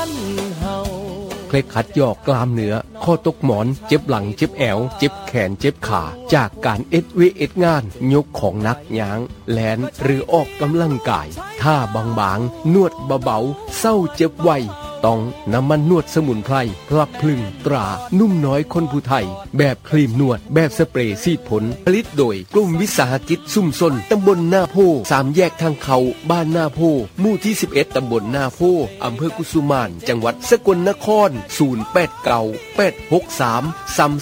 เคล็ดขัดยอกกล้ามเนื้อข้อตกหมอนเจ็บหลังเจ็บแอวเจ็บแขนเจ็บขาจากการเอ็ดงานยกของหนักย้างแลนหรือออกกำลังกายท่าบางๆนวดเบาๆเศร้าเจ็บไวต้องน้ำมันนวดสมุนไพรพลับพลึงตรานุ่มน้อยคนผู้ไทยแบบครีมนวดแบบสเปรย์ซีดผลผลิตโดยกลุ่มวิสาหกิจซุ่มซนตำบลหน้าโพ3แยกทางเขาบ้านหน้าโพหมู่ที่11ตำบลหน้าโพอำเภอกุสุมานจังหวัดสกลนคร089 863